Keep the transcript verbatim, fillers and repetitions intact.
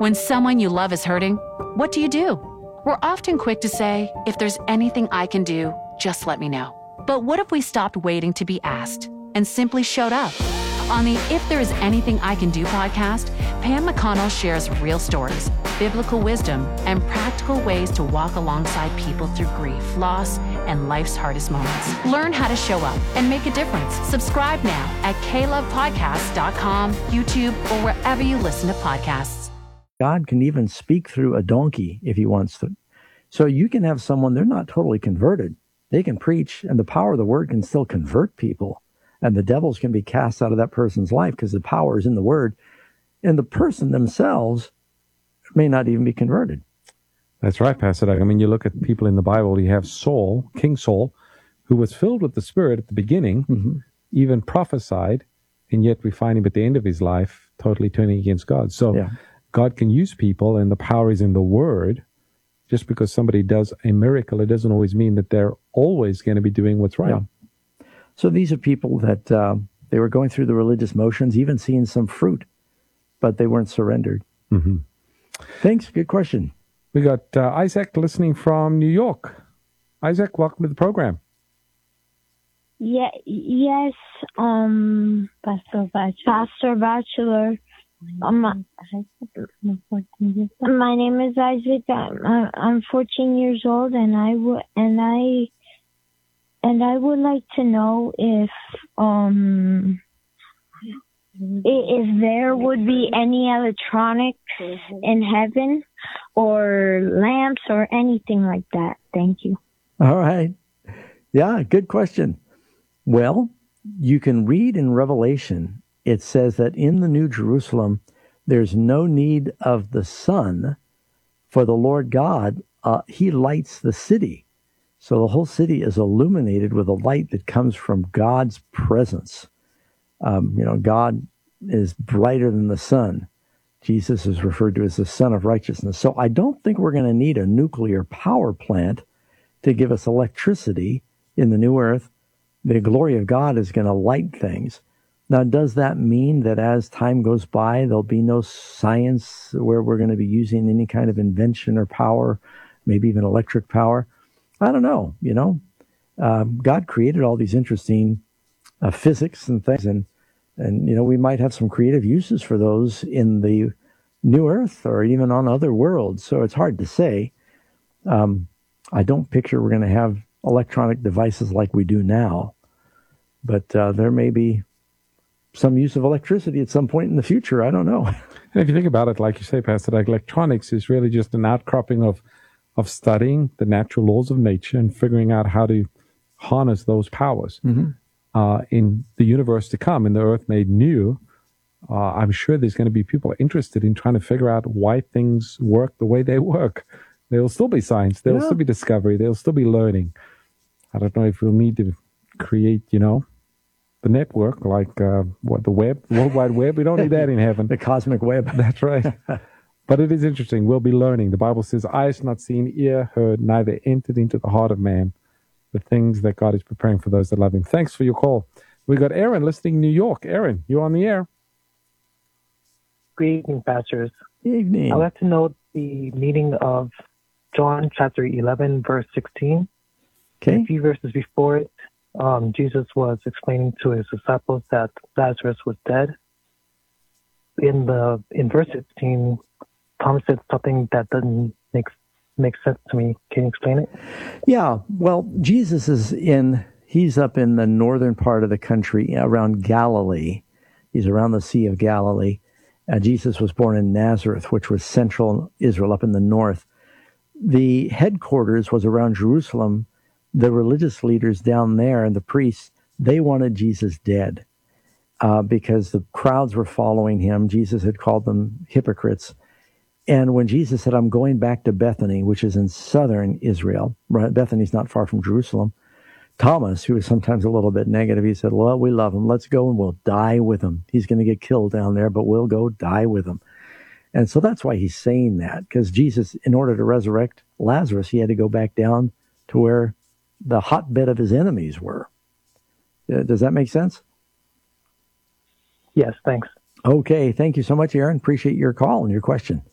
When someone you love is hurting, what do you do? We're often quick to say, if there's anything I can do, just let me know. But what if we stopped waiting to be asked and simply showed up? On the If There Is Anything I Can Do podcast, Pam McConnell shares real stories, biblical wisdom, and practical ways to walk alongside people through grief, loss, and life's hardest moments. Learn how to show up and make a difference. Subscribe now at k love podcast dot com, YouTube, or wherever you listen to podcasts. God can even speak through a donkey if he wants to. So you can have someone, they're not totally converted. They can preach, and the power of the word can still convert people. And the devils can be cast out of that person's life because the power is in the word. And the person themselves may not even be converted. That's right, Pastor Doug. I mean, you look at people in the Bible, you have Saul, King Saul, who was filled with the Spirit at the beginning, mm-hmm. even prophesied, and yet we find him at the end of his life totally turning against God. So yeah. God can use people, and the power is in the word. Just because somebody does a miracle, it doesn't always mean that they're always going to be doing what's right. Yeah. So these are people that uh, they were going through the religious motions, even seeing some fruit, but they weren't surrendered. Mm-hmm. Thanks. Good question. We got uh, Isaac listening from New York. Isaac, welcome to the program. Yeah, yes, um, Pastor Bachelor. Pastor Bachelor. Um, my name is Isaac. I'm, I'm fourteen years old, and I would and I and I would like to know if um if there would be any electronics in heaven, or lamps, or anything like that. Thank you. All right. Yeah, good question. Well, you can read in Revelation. It says that in the New Jerusalem, there's no need of the sun, for the Lord God, uh, he lights the city. So the whole city is illuminated with a light that comes from God's presence. Um, you know, God is brighter than the sun. Jesus is referred to as the Son of Righteousness. So I don't think we're going to need a nuclear power plant to give us electricity in the new earth. The glory of God is going to light things. Now, does that mean that as time goes by, there'll be no science where we're going to be using any kind of invention or power, maybe even electric power? I don't know, you know. Uh, God created all these interesting uh, physics and things, and, and, you know, we might have some creative uses for those in the new earth or even on other worlds, so it's hard to say. Um, I don't picture we're going to have electronic devices like we do now, but uh, there may be some use of electricity at some point in the future. I don't know. And if you think about it, like you say, Pastor, like electronics is really just an outcropping of of studying the natural laws of nature and figuring out how to harness those powers. Mm-hmm. Uh, in the universe to come, in the earth made new, uh, I'm sure there's going to be people interested in trying to figure out why things work the way they work. There will still be science. There will yeah. still be discovery. There will still be learning. I don't know if we'll need to create, you know, the network, like uh, what the web, World Wide Web. We don't need that in heaven. The cosmic web. That's right. But it is interesting. We'll be learning. The Bible says, "Eye has not seen, ear heard, neither entered into the heart of man, the things that God is preparing for those that love him." Thanks for your call. We got Aaron listening in New York. Aaron, you're on the air. Good evening, pastors. Good evening. I'd like to know the meaning of John chapter eleven, verse sixteen. Okay. A few verses before it, um, Jesus was explaining to his disciples that Lazarus was dead. In the in verse sixteen, Thomas said something that doesn't make make sense to me. Can you explain it? Yeah. Well, Jesus is in. He's up in the northern part of the country, around Galilee. He's around the Sea of Galilee. Uh, Jesus was born in Nazareth, which was central Israel, up in the north. The headquarters was around Jerusalem. The religious leaders down there and the priests, they wanted Jesus dead uh, because the crowds were following him. Jesus had called them hypocrites. And when Jesus said, "I'm going back to Bethany," which is in southern Israel, right? Bethany's not far from Jerusalem, Thomas, who was sometimes a little bit negative, he said, "Well, we love him. Let's go and we'll die with him. He's going to get killed down there, but we'll go die with him." And so that's why he's saying that, because Jesus, in order to resurrect Lazarus, he had to go back down to where the hotbed of his enemies were. Uh, does that make sense? Yes, thanks. Okay, thank you so much, Aaron. Appreciate your call and your question.